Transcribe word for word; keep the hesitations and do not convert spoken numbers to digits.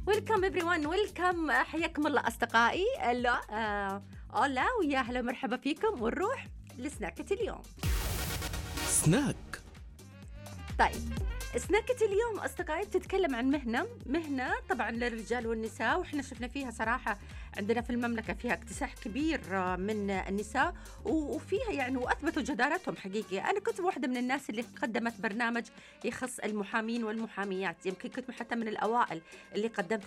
ويلكم everyone ويلكم، حياكم الله أصدقائي. لا آه أولا ويا أهلا مرحبا فيكم، ونروح لسناكة اليوم. سناك. طيب سناكة اليوم أصدقائي بتتكلم عن مهنة مهنة طبعا للرجال والنساء، وإحنا شفنا فيها صراحة عندنا في المملكة فيها اكتساح كبير من النساء، وفيها يعني وأثبتوا جدارتهم حقيقي. أنا كنت واحدة من الناس اللي قدمت برنامج يخص المحامين والمحاميات، يمكن كنت حتى من الأوائل اللي قدمت